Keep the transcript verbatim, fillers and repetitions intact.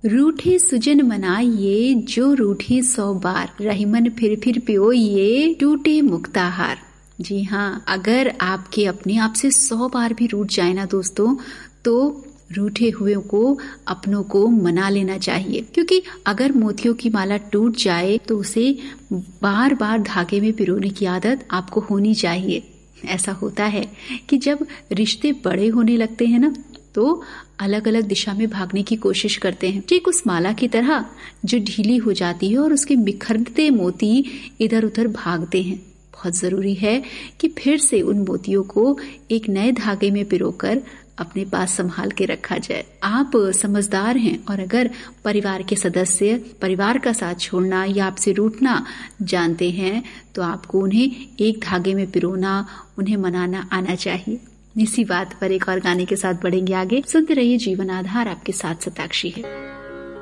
रूठे सुजन मनाइए जो रूठे सौ बार, रहीमन फिर फिर पियोइए टूटे मुक्ताहार। जी हाँ, अगर आपके अपने आप से सौ बार भी रूठ जाए ना दोस्तों, तो रूठे हुए को अपनों को मना लेना चाहिए, क्योंकि अगर मोतियों की माला टूट जाए तो उसे बार बार धागे में पिरोने की आदत आपको होनी चाहिए। ऐसा होता है कि जब रिश्ते बड़े होने लगते हैं ना, तो अलग अलग दिशा में भागने की कोशिश करते हैं, ठीक उस माला की तरह जो ढीली हो जाती है और उसके बिखरते मोती इधर उधर भागते हैं। बहुत जरूरी है कि फिर से उन मोतियों को एक नए धागे में पिरोकर अपने पास संभाल के रखा जाए। आप समझदार हैं और अगर परिवार के सदस्य परिवार का साथ छोड़ना या आपसे रूठना जानते हैं, तो आपको उन्हें एक धागे में पिरोना, उन्हें मनाना आना चाहिए। इसी बात पर एक और गाने के साथ बढ़ेंगे आगे। सुनते रहिए जीवन आधार, आपके साथ सताक्षी है।